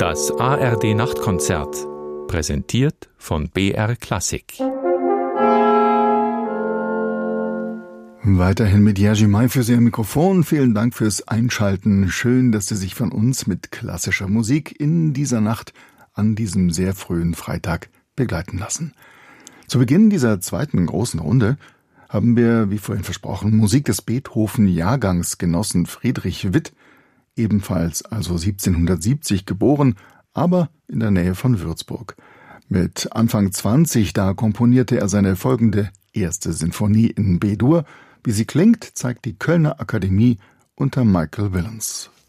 Das ARD Nachtkonzert, präsentiert von BR Klassik. Weiterhin mit Jerzy May für Sie am Mikrofon. Vielen Dank fürs Einschalten. Schön, dass Sie sich von uns mit klassischer Musik in dieser Nacht an diesem sehr frühen Freitag begleiten lassen. Zu Beginn dieser zweiten großen Runde haben wir, wie vorhin versprochen, Musik des Beethoven-Jahrgangsgenossen Friedrich Witt, ebenfalls also 1770 geboren, aber in der Nähe von Würzburg. Mit Anfang 20, da komponierte er seine folgende erste Sinfonie in B-Dur. Wie sie klingt, zeigt die Kölner Akademie unter Michael Willens.